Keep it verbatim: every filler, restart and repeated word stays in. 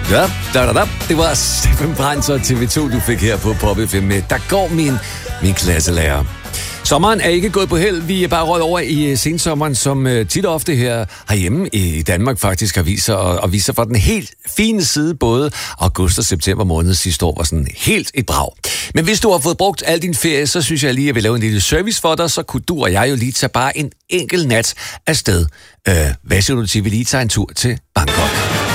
Ja, da, da, da. Det var Steffen Brandt og T V to, du fik her på Pop F M med Der går min, min klasselærer. Sommeren er ikke gået på held. Vi er bare røget over i sensommeren, som tit og ofte her herhjemme i Danmark faktisk har vist sig, og, og vist sig fra den helt fine side. Både august og september måned sidste år var sådan helt et brag. Men hvis du har fået brugt al din ferie, så synes jeg lige, at jeg vil lave en lille service for dig, så kunne du og jeg jo lige tage bare en enkelt nat afsted. Øh, hvad siger du til, vi lige tager en tur til Bangkok?